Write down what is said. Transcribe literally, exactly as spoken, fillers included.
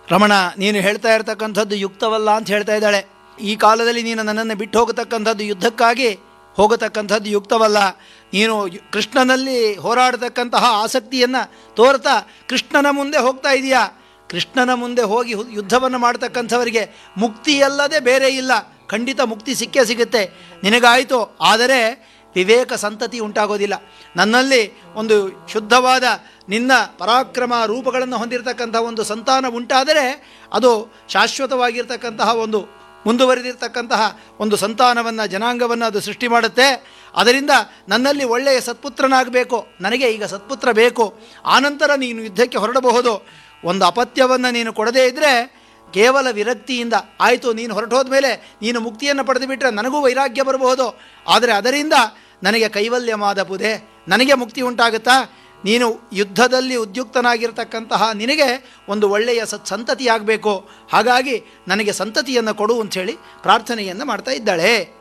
ರಮಣ, ನೀನು ಹೇಳ್ತಾ ಇರ್ತಕ್ಕಂಥದ್ದು ಯುಕ್ತವಲ್ಲ ಅಂತ ಹೇಳ್ತಾ ಇದ್ದಾಳೆ. ಈ ಕಾಲದಲ್ಲಿ ನೀನು ನನ್ನನ್ನು ಬಿಟ್ಟು ಹೋಗತಕ್ಕಂಥದ್ದು, ಯುದ್ಧಕ್ಕಾಗಿ ಹೋಗತಕ್ಕಂಥದ್ದು ಯುಕ್ತವಲ್ಲ. ನೀನು ಕೃಷ್ಣನಲ್ಲಿ ಹೋರಾಡತಕ್ಕಂತಹ ಆಸಕ್ತಿಯನ್ನು ತೋರ್ತಾ ಕೃಷ್ಣನ ಮುಂದೆ ಹೋಗ್ತಾ ಇದೆಯಾ. ಕೃಷ್ಣನ ಮುಂದೆ ಹೋಗಿ ಯುದ್ಧವನ್ನು ಮಾಡ್ತಕ್ಕಂಥವರಿಗೆ ಮುಕ್ತಿಯಲ್ಲದೆ ಬೇರೆ ಇಲ್ಲ. ಖಂಡಿತ ಮುಕ್ತಿ ಸಿಕ್ಕೇ ಸಿಗುತ್ತೆ ನಿನಗಾಯಿತು. ಆದರೆ ವಿವೇಕ ಸಂತತಿ ಉಂಟಾಗೋದಿಲ್ಲ. ನನ್ನಲ್ಲಿ ಒಂದು ಶುದ್ಧವಾದ ನಿನ್ನ ಪರಾಕ್ರಮ ರೂಪಗಳನ್ನು ಹೊಂದಿರತಕ್ಕಂಥ ಒಂದು ಸಂತಾನ ಉಂಟಾದರೆ ಅದು ಶಾಶ್ವತವಾಗಿರ್ತಕ್ಕಂತಹ ಒಂದು ಮುಂದುವರೆದಿರ್ತಕ್ಕಂತಹ ಒಂದು ಸಂತಾನವನ್ನು, ಜನಾಂಗವನ್ನು ಅದು ಸೃಷ್ಟಿ ಮಾಡುತ್ತೆ. ಅದರಿಂದ ನನ್ನಲ್ಲಿ ಒಳ್ಳೆಯ ಸತ್ಪುತ್ರನಾಗಬೇಕು. ನನಗೆ ಈಗ ಸತ್ಪುತ್ರ ಬೇಕು. ಆನಂತರ ನೀನು ಯುದ್ಧಕ್ಕೆ ಹೊರಡಬಹುದು. ಒಂದು ಅಪತ್ಯವನ್ನು ನೀನು ಕೊಡದೇ ಇದ್ದರೆ ಕೇವಲ ವಿರಕ್ತಿಯಿಂದ ಆಯಿತು, ನೀನು ಹೊರಟೋದ ಮೇಲೆ ನೀನು ಮುಕ್ತಿಯನ್ನು ಪಡೆದು ಬಿಟ್ಟರೆ ನನಗೂ ವೈರಾಗ್ಯ ಬರಬಹುದು. ಆದರೆ ಅದರಿಂದ ನನಗೆ ಕೈವಲ್ಯ ಮಾದಪುದೆ, ನನಗೆ ಮುಕ್ತಿ ಉಂಟಾಗುತ್ತಾ? ನೀನು ಯುದ್ಧದಲ್ಲಿ ಉದ್ಯುಕ್ತನಾಗಿರ್ತಕ್ಕಂತಹ ನಿನಗೆ ಒಂದು ಒಳ್ಳೆಯ ಸತ್ ಸಂತತಿ ಆಗಬೇಕು. ಹಾಗಾಗಿ ನನಗೆ ಸಂತತಿಯನ್ನು ಕೊಡು ಅಂಥೇಳಿ ಪ್ರಾರ್ಥನೆಯನ್ನು ಮಾಡ್ತಾ ಇದ್ದಾಳೆ.